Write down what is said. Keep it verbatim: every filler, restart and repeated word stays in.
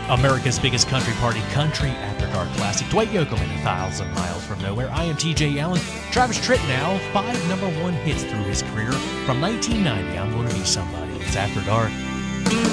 America's biggest country party, Country After Dark classic. Dwight Yoakam, A Thousand Miles from Nowhere. I am T J Allen. Travis Tritt now, five number one hits through his career. From nineteen ninety, I'm Gonna Be Somebody. It's After Dark.